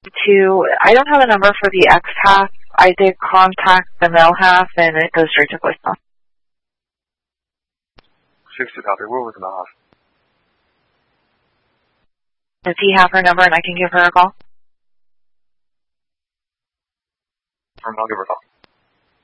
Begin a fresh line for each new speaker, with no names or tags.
I don't have a number for the X half. I did contact the male half, and it goes straight to voicemail.
60 copy. Where was the male half?
Does he have her number and I can give her a call?
I'll give her a call.